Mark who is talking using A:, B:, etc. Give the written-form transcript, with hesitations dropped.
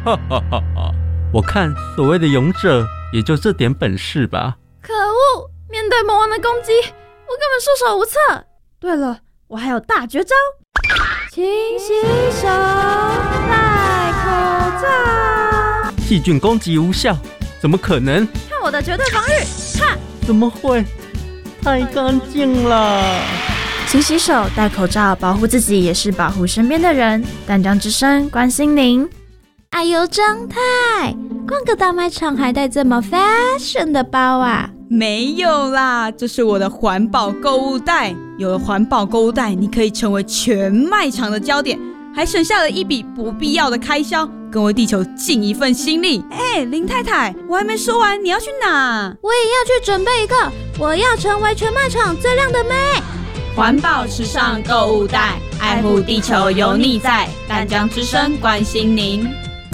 A: 哈哈哈哈！我看所谓的勇者也就这点本事吧。
B: 可恶！面对魔王的攻击，我根本束手无策。对了，我还有大绝招，勤洗手，戴口罩。
A: 细菌攻击无效，怎么可能？
B: 看我的绝对防御！哈！
A: 怎么会？太干净了。
B: 勤洗手，戴口罩，保护自己也是保护身边的人。淡江之声关心您。哎呦，张太，逛个大卖场还带这么 fashion 的包啊？
C: 没有啦，这是我的环保购物袋。有了环保购物袋，你可以成为全卖场的焦点，还省下了一笔不必要的开销，更为地球尽一份心力。林太太，我还没说完，你要去哪？
B: 我也要去准备一个，我要成为全卖场最亮的妹。
C: 环保时尚购物袋，爱护地球有你在。淡江之声关心您。